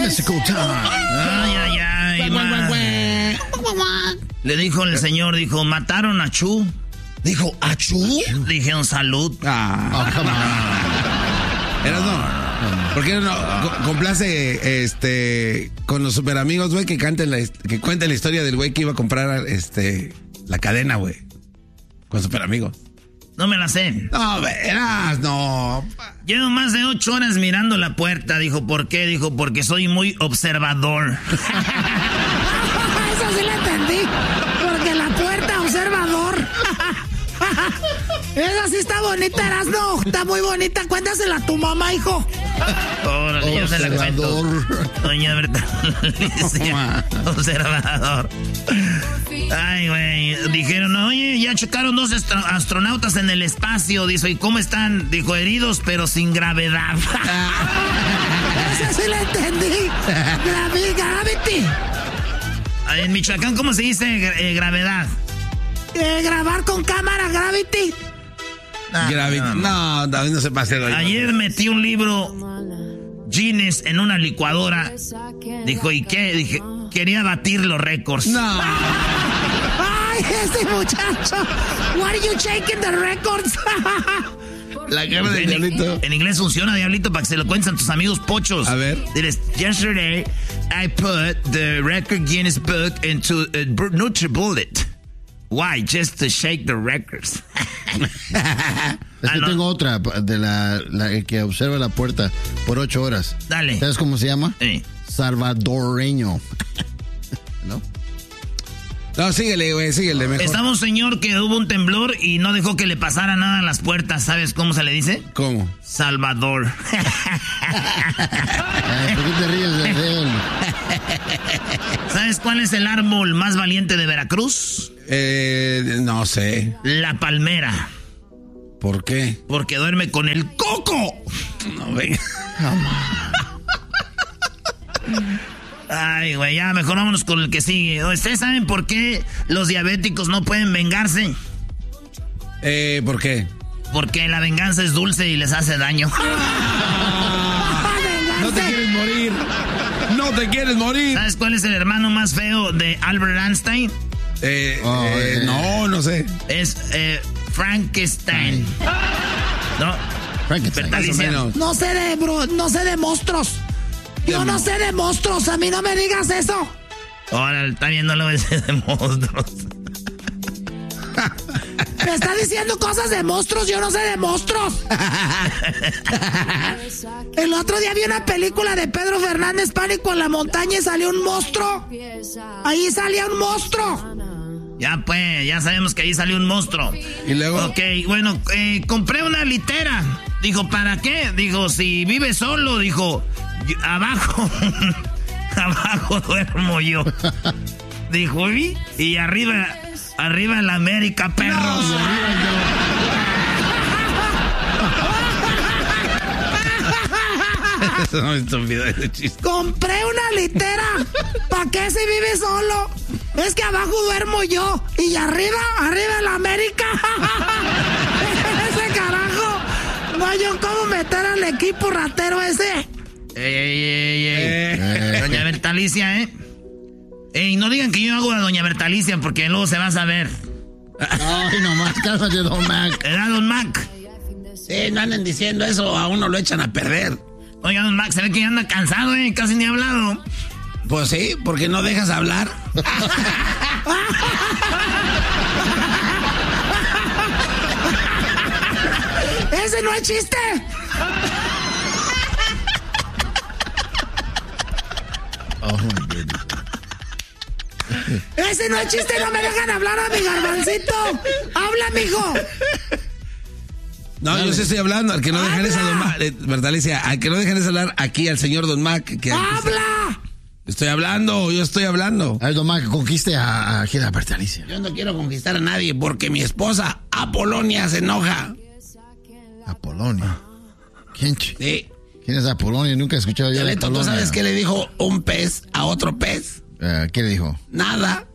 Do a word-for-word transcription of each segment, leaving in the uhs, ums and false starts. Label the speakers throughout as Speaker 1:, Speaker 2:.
Speaker 1: Mystical time.
Speaker 2: Ay, ay, ay. Le dijo el señor, dijo, mataron a Chu.
Speaker 3: Dijo, ¿a Chu?
Speaker 2: Dijeron, salud.
Speaker 1: Ah, oh, come on.
Speaker 3: Eras no. ¿Por qué no co- complace este con los super amigos, güey, que canten la, que cuenten la historia del güey que iba a comprar este la cadena, güey? Con super amigos.
Speaker 2: No me la sé.
Speaker 3: No, verás, no.
Speaker 2: Llevo más de ocho horas mirando la puerta. Dijo, ¿por qué? Dijo, porque soy muy observador.
Speaker 4: Eso sí lo entendí. Porque la puerta, observador. Esa sí está bonita, Erasno. Está muy bonita. Cuéntasela a tu mamá, hijo.
Speaker 2: Órale, yo se la cuento. Doña Bertalicia. Observador. Ay, güey. Dijeron, oye, ya chocaron dos astro- astronautas en el espacio. Dijo, ¿y cómo están? Dijo, heridos, pero sin gravedad.
Speaker 4: Esa sí la entendí. Gravi- Gravity.
Speaker 2: En Michoacán, ¿cómo se dice eh, gravedad?
Speaker 4: Eh, grabar con cámara, Gravity.
Speaker 2: Ah,
Speaker 3: Gravi-
Speaker 2: no,
Speaker 3: no, David no se pase.
Speaker 2: Ayer metí un libro Guinness en una licuadora. Dijo, ¿y qué? Dije, quería batir los récords.
Speaker 3: No.
Speaker 4: Ay, ese muchacho. What are you shaking the records?
Speaker 3: La cara del
Speaker 2: En,
Speaker 3: diablito.
Speaker 2: en inglés funciona, diablito, para que se lo cuenten a tus amigos pochos.
Speaker 3: A ver.
Speaker 2: Diles, yesterday I put the record Guinness book into a NutriBullet. Why? Just to shake the records.
Speaker 1: Es que
Speaker 2: Ah, no.
Speaker 1: tengo otra de la, la que observa la puerta por ocho horas.
Speaker 2: Dale.
Speaker 1: ¿Sabes cómo se llama?
Speaker 2: Sí.
Speaker 1: Salvadoreño. ¿No?
Speaker 3: No, síguele, güey, síguele mejor.
Speaker 2: Estaba un señor que hubo un temblor y no dejó que le pasara nada a las puertas. ¿Sabes cómo se le dice?
Speaker 3: ¿Cómo?
Speaker 2: Salvador.
Speaker 1: Ay, ¿por qué te ríes de él?
Speaker 2: ¿Sabes cuál es el árbol más valiente de Veracruz?
Speaker 3: Eh, no sé.
Speaker 2: La palmera.
Speaker 3: ¿Por qué?
Speaker 2: Porque duerme con el coco.
Speaker 3: No, venga.
Speaker 2: Ay, güey, ya mejor vámonos con el que sigue. ¿Ustedes saben por qué los diabéticos no pueden vengarse?
Speaker 3: Eh, ¿por qué?
Speaker 2: Porque la venganza es dulce y les hace daño.
Speaker 3: No te quieres morir. No te quieres morir.
Speaker 2: ¿Sabes cuál es el hermano más feo de Albert Einstein?
Speaker 3: Eh,
Speaker 1: Oh,
Speaker 3: eh,
Speaker 1: eh.
Speaker 3: no, no sé.
Speaker 2: Es eh, Frankenstein. ¿No?
Speaker 1: Frankenstein.
Speaker 3: Más o
Speaker 2: Bertalicia.
Speaker 3: menos.
Speaker 4: No sé de bro, no sé de monstruos. Yo no sé de monstruos, a mí no me digas eso.
Speaker 2: Ahora está viendo lo ese de monstruos.
Speaker 4: Me está diciendo cosas de monstruos, yo no sé de monstruos. El otro día vi una película de Pedro Fernández, Pánico en la montaña, y salió un monstruo. Ahí salía un monstruo.
Speaker 2: Ya pues, ya sabemos que ahí salió un monstruo.
Speaker 3: Y luego.
Speaker 2: Ok, bueno, eh, compré una litera. Dijo, ¿para qué? Dijo, si vive solo, dijo, yo- abajo, abajo duermo yo. Dijo, ¿y? Y arriba, arriba en la América, perros.
Speaker 3: Eso no es estúpido ese chiste.
Speaker 4: Compré una litera. ¿Para qué si vive solo? Es que abajo duermo yo. Y arriba, arriba en la América. Ese carajo. No hay yo cómo meter al equipo ratero ese.
Speaker 2: Ey, ey, ey, ey.
Speaker 3: Eh.
Speaker 2: Doña Bertalicia, ¿eh? Ey, no digan que yo hago a Doña Bertalicia porque luego se va a saber.
Speaker 1: Ay, nomás, cálmate, Don Mac.
Speaker 2: ¿Era Don Mac?
Speaker 3: Sí, no anden diciendo eso, a uno lo echan a perder.
Speaker 2: Oiga, Don Mac, se ve que ya anda cansado, ¿eh? Casi ni ha hablado.
Speaker 3: Pues sí, porque no dejas hablar.
Speaker 4: ¡Ese no es chiste!
Speaker 1: Oh, my goodness.
Speaker 4: ¡Ese no es chiste! ¡No me dejan hablar a mi garbancito! ¡Habla, mijo!
Speaker 3: No, yo sí estoy hablando, al que no dejan esa Don Mac, eh, Bertalicia, al que no dejan esa hablar aquí al señor Don Mac. Que
Speaker 4: ¡Habla!
Speaker 3: Estoy hablando, yo estoy hablando.
Speaker 1: A ver, Don Mac, conquiste a, a Gira Bertalicia.
Speaker 3: Yo no quiero conquistar a nadie porque mi esposa, Apolonia, se enoja.
Speaker 1: Apolonia. ¿Quién, ch-
Speaker 3: Sí.
Speaker 1: ¿Quién es Apolonia? Nunca he escuchado yo de
Speaker 3: Diablito, ¿tú
Speaker 1: Apolonia.
Speaker 3: sabes qué le dijo un pez a otro pez?
Speaker 1: Eh, ¿Qué le dijo?
Speaker 3: Nada.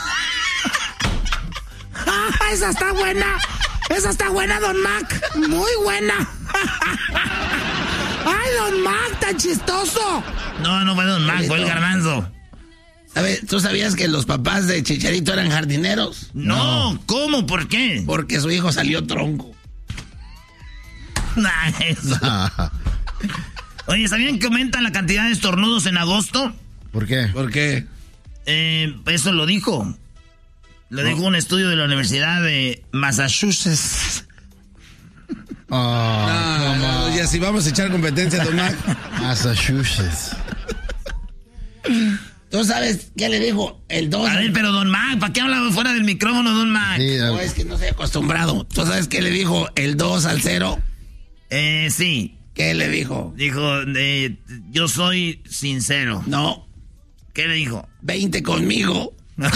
Speaker 4: ¡Ah, esa está buena! ¡Esa está buena, Don Mac! ¡Muy buena! ¡Ay, Don Mac, tan chistoso!
Speaker 2: No, no fue Don Mac, fue el Garbanzo.
Speaker 3: ¿Sabes? ¿Tú sabías que los papás de Chicharito eran jardineros?
Speaker 2: No, no. ¿Cómo? ¿Por qué?
Speaker 3: Porque su hijo salió tronco.
Speaker 2: Nah, eso. Oye, ¿sabían que aumenta la cantidad de estornudos en agosto?
Speaker 1: ¿Por qué?
Speaker 3: ¿Por qué?
Speaker 2: Eh, eso lo dijo. Lo no. dijo un estudio de la Universidad de Massachusetts.
Speaker 3: Oh, no, no, y así vamos a echar competencia, Don Mac.
Speaker 1: Massachusetts.
Speaker 3: ¿Tú sabes qué le dijo el dos?
Speaker 2: A ver, pero Don Mac, ¿para qué habla fuera del micrófono, Don Mac?
Speaker 3: Sí, no, es que no estoy acostumbrado. ¿Tú sabes qué le dijo el dos al cero?
Speaker 2: Eh, sí.
Speaker 3: ¿Qué le dijo?
Speaker 2: Dijo, eh, yo soy sincero.
Speaker 3: No.
Speaker 2: ¿Qué le dijo?
Speaker 3: veinte conmigo.
Speaker 4: Ese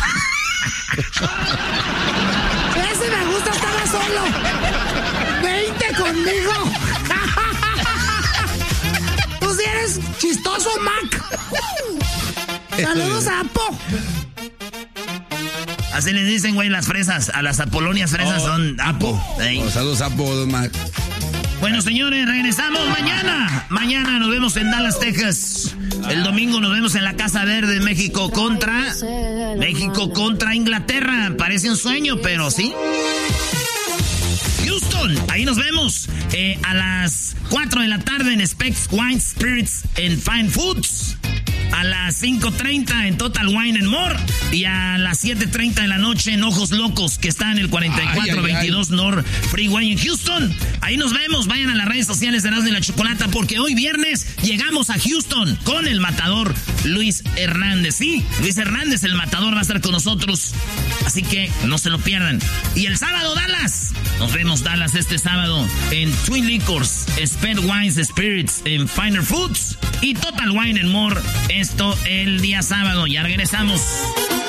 Speaker 4: me gusta, estaba solo. veinte conmigo. Tú sí eres chistoso, Mac. Saludos a Apo.
Speaker 2: Así les dicen, güey, las fresas. A las apolonias fresas oh, son Apo.
Speaker 3: Oh, saludos, Apo, Don Mac.
Speaker 2: Bueno, señores, regresamos mañana. Mañana nos vemos en Dallas, Texas. El domingo nos vemos en la Casa Verde, México contra... México contra Inglaterra. Parece un sueño, pero sí. Houston, ahí nos vemos. Eh, a las cuatro de la tarde en Specs Wine Spirits and Fine Foods. A las cinco treinta en Total Wine and More. Y a las siete treinta de la noche en Ojos Locos, que está en el cuarenta y cuatro veintidós North Freeway en Houston. Ahí nos vemos. Vayan a las redes sociales de Erasmo y la Chocolata, porque hoy viernes llegamos a Houston con el matador Luis Hernández. Sí, Luis Hernández, el matador, va a estar con nosotros. Así que no se lo pierdan. Y el sábado, Dallas. Nos vemos, Dallas, este sábado en Twin Liquors, Sped Wines Spirits en Finer Foods y Total Wine and More. Esto el día sábado. Ya regresamos.